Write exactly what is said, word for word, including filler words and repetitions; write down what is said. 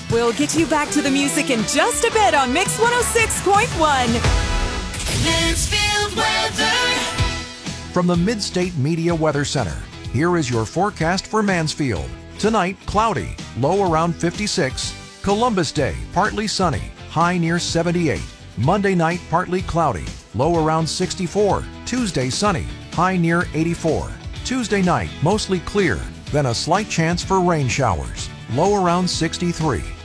We'll get you back to the music in just a bit on Mix one oh six point one. Mansfield weather. From the Mid-State Media Weather Center, here is your forecast for Mansfield. Tonight, cloudy, low around fifty-six. Columbus Day, partly sunny, high near seventy-eight. Monday night, partly cloudy, low around sixty-four. Tuesday, sunny, high near eighty-four. Tuesday night, mostly clear, then a slight chance for rain showers, low around sixty-three.